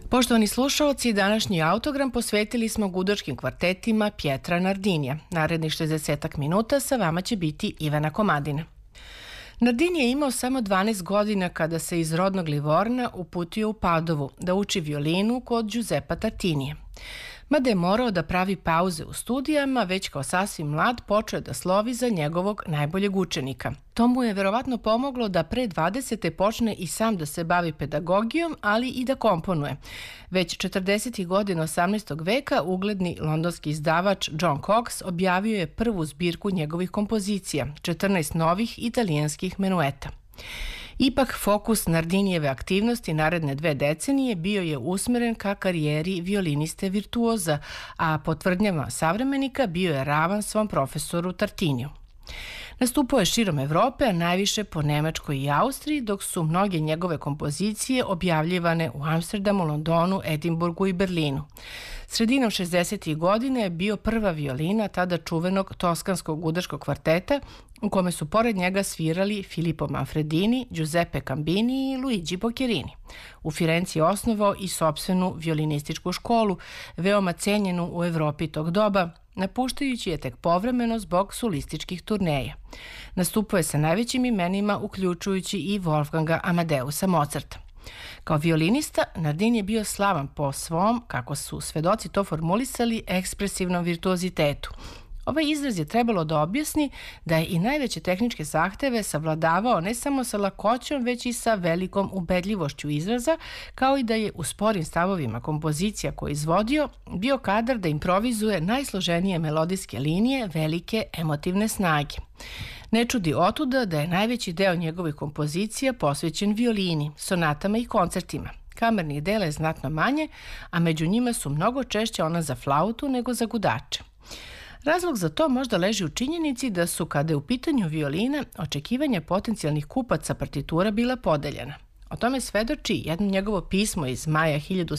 Poštovani slušalci, današnji autogram posvetili smo gudačkim kvartetima Pietra Nardinija. Narednih 60 minuta sa vama će biti Ivana Komadina. Nardini je imao samo 12 godina kada se iz rodnog Livorna uputio u Padovu da uči violinu kod Giuseppa Tartinija. Mada je morao da pravi pauze u studijama, već kao sasvim mlad počeo da slovi za njegovog najboljeg učenika. To mu je verovatno pomoglo da pre 20. počne i sam da se bavi pedagogijom, ali i da komponuje. Već 40. godina 18. veka ugledni londonski izdavač John Cox objavio je prvu zbirku njegovih kompozicija, 14 novih italijanskih menueta. Ipak, fokus Nardinijeve aktivnosti naredne 2 decenije bio je usmeren ka karijeri violiniste virtuoza, a po tvrdnjama savremenika bio je ravan svom profesoru Tartiniju. Nastupao je širom Evrope, a najviše po Nemačkoj i Austriji, dok su mnoge njegove kompozicije objavljivane u Amsterdamu, Londonu, Edinburgu i Berlinu. Sredinom 60. godine je bio prva violina tada čuvenog toskanskog gudačkog kvarteta, u kome su pored njega svirali Filippo Manfredini, Giuseppe Cambini i Luigi Boccherini. U Firenci je osnovao i sopstvenu violinističku školu, veoma cenjenu u Evropi tog doba, napuštajući je tek povremeno zbog solističkih turneja. Nastupao je sa najvećim imenima, uključujući i Wolfganga Amadeusa Mozarta. Kao violinista, Nardini je bio slavan po svom, kako su svedoci to formulisali, ekspresivnom virtuozitetu. Ovaj izraz je trebalo da objasni da je i najveće tehničke zahteve savladavao ne samo sa lakoćom, već i sa velikom ubedljivošću izraza, kao i da je u sporim stavovima kompozicija koje izvodio bio kadar da improvizuje najsloženije melodijske linije velike emotivne snage. Ne čudi otuda da je najveći deo njegovih kompozicija posvećen violini, sonatama i koncertima. Kamernih dela je znatno manje, a među njima su mnogo češće ona za flautu nego za gudače. Razlog za to možda leži u činjenici da su, kada je u pitanju violina, očekivanja potencijalnih kupaca partitura bila podeljena. O tome svedoči jedno njegovo pismo iz maja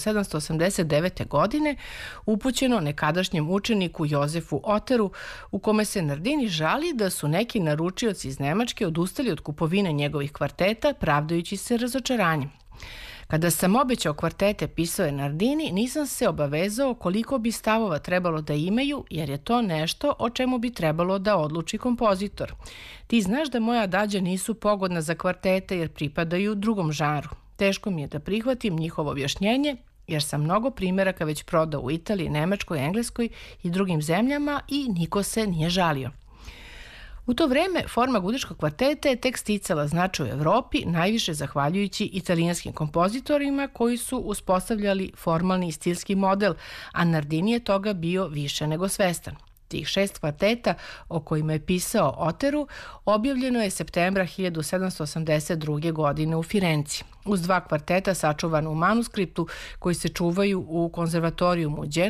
1789. godine, upućeno nekadašnjem učeniku Jozefu Oteru, u kome se Nardini žali da su neki naručioci iz Nemačke odustali od kupovine njegovih kvarteta, pravdajući se razočaranjem. Kada sam obećao kvartete, pisao je Nardini, nisam se obavezao koliko bi stavova trebalo da imaju, jer je to nešto o čemu bi trebalo da odluči kompozitor. Ti znaš da moja adađa nisu pogodna za kvartete jer pripadaju drugom žanru. Teško mi je da prihvatim njihovo objašnjenje, jer sam mnogo primeraka već prodao u Italiji, Nemačkoj, Engleskoj i drugim zemljama i niko se nije žalio. U to vreme forma gudačkog kvarteta je tek sticala značaj u Evropi, najviše zahvaljujući italijanskim kompozitorima koji su uspostavljali formalni i stilski model, a Nardini je toga bio više nego svestan. Tih 6 kvarteta o kojima je pisao Oteru objavljeno je septembra 1782. godine u Firenci, uz 2 kvarteta sačuvana u manuskriptu koji se čuvaju u konzervatorijumu u Đenovi